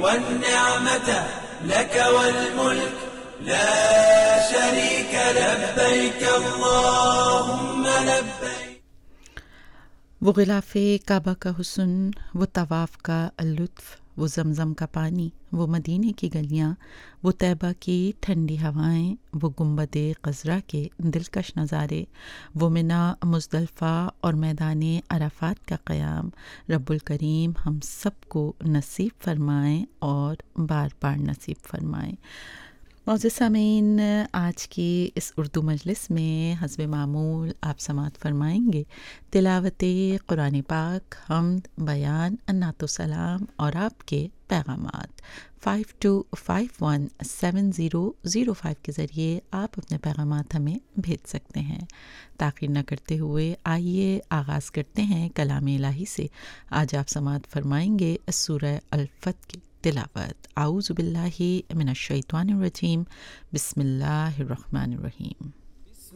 والنعمة لك والملك لا شريك لبيك اللهم لبيك. وہ غلاف کعبہ کا حسن، وہ طواف کا لطف، وہ زمزم کا پانی، وہ مدینے کی گلیاں، وہ طیبہ کی ٹھنڈی ہوائیں، وہ گنبد خضرا کے دلکش نظارے، وہ منا مزدلفہ اور میدان عرفات کا قیام، رب الکریم ہم سب کو نصیب فرمائیں اور بار بار نصیب فرمائیں۔ معزز سامعین، آج کی اس اردو مجلس میں حسب معمول آپ سماعت فرمائیں گے تلاوت قرآن پاک، حمد، بیان، نعت و سلام اور آپ کے پیغامات۔ 52517005 کے ذریعے آپ اپنے پیغامات ہمیں بھیج سکتے ہیں۔ تاخیر نہ کرتے ہوئے آئیے آغاز کرتے ہیں کلام الہی سے۔ آج آپ سماعت فرمائیں گے سورہ الفتح کی تلاوت۔ اعوذ باللہ من الشیطان الرجیم، بسم اللہ الرحمن الرحیم۔